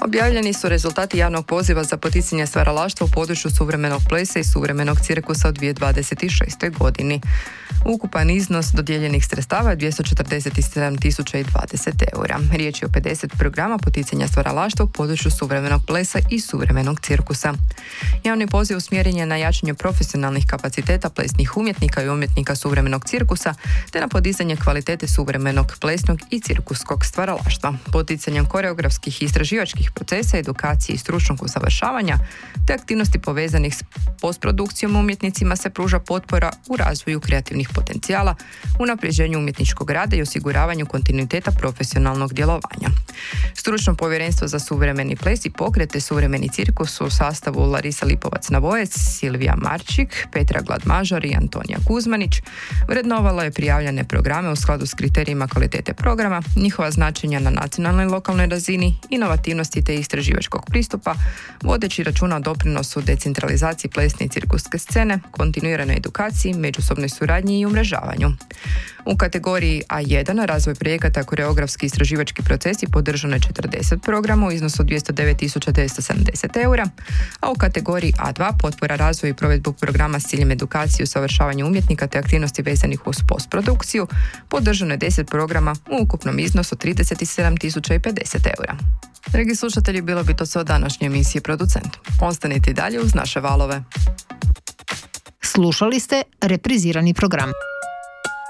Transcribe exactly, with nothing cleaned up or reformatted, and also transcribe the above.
Objavljeni su rezultati javnog poziva za poticanje stvaralaštva u području suvremenog plesa i suvremenog cirkusa u dvije tisuće dvadeset šestoj. godini. Ukupan iznos dodijeljenih sredstava je dvjesto četrdeset sedam tisuća dvadeset eura. Riječ je o pedeset programa poticanja stvaralaštva u području suvremenog plesa i suvremenog cirkusa. Javni poziv usmjeren je na jačanje profesionalnih kapaciteta plesnih umjetnika i umjetnika suvremenog cirkusa, te na podizanje kvalitete suvremenog plesnog i cirkuskog stvaralaštva. Poticanjem koreografskih i istraživačkih procesa, edukacije i stručnog usavršavanja, te aktivnosti povezanih s postprodukcijom umjetnicima se pruža potpora u razvoju kreativnih potencijala, unapređenju umjetničkog rada i osiguravanju kontinuiteta profesionalnog djelovanja. Stručno povjerenstvo za suvremeni ples i pokrete suvremeni cirkus u sastavu Larisa Lipovac-Navojec, Silvija Marčik, Petra Gladmažar i Antonija Kuzmanić vrednovalo je prijavljene programe u skladu s kriterijima kvalitete programa, njihova značenja na nacionalnoj i lokalnoj razini, inovativnosti te istraživačkog pristupa, vodeći računa o doprinosu decentralizaciji plesne i cirkuske scene, kontinuiranoj edukaciji, međusobnoj suradnji i umrežavanju. U kategoriji A jedan razvoj projekata koreografski istraživački procesi podržano je četrdeset programa u iznosu od dvjesto devet tisuća devetsto sedamdeset eura, a u kategoriji A dva potpora razvoju i provedbu programa s ciljem edukacije i usavršavanja umjetnika te aktivnosti vezanih uz postprodukciju podržano je deset programa u ukupnom iznosu trideset sedam tisuća pedeset eura. Dragi slušatelji, bilo bi to sve od današnje emisije Producent. Ostanite i dalje uz naše valove. Slušali ste reprizirani program.